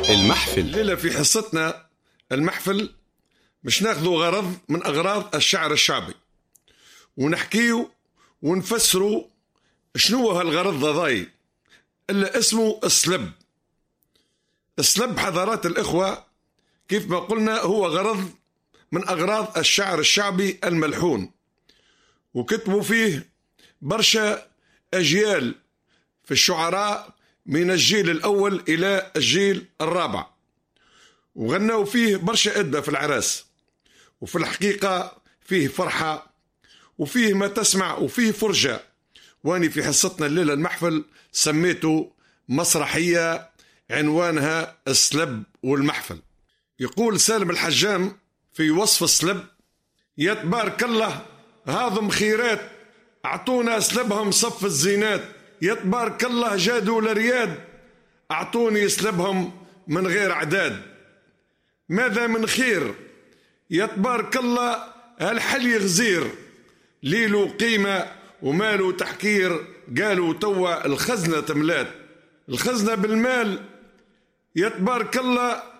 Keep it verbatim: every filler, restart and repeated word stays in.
المحفل. الليلة في حصتنا المحفل مش ناخذوا غرض من أغراض الشعر الشعبي ونحكيه ونفسروا شنو هالغرض ضاي إلا اسمه السلب. السلب حضرات الإخوة كيف ما قلنا هو غرض من أغراض الشعر الشعبي الملحون، وكتبوا فيه برشا أجيال في الشعراء من الجيل الأول إلى الجيل الرابع، وغنوا فيه برشا إدة في العراس، وفي الحقيقة فيه فرحة وفيه ما تسمع وفيه فرجة. واني في حصتنا الليلة المحفل سميته مسرحية عنوانها السلب والمحفل. يقول سالم الحجام في وصف السلب: يا تبارك الله هاضم خيرات أعطونا سلبهم صف الزينات، يا تبارك الله جادوا لرياد أعطوني سلبهم من غير عداد. ماذا من خير يا تبارك الله هالحلي غزير، ليلو قيمة وماله تحكير، قالوا توا الخزنة تملات. الخزنة بالمال يا تبارك الله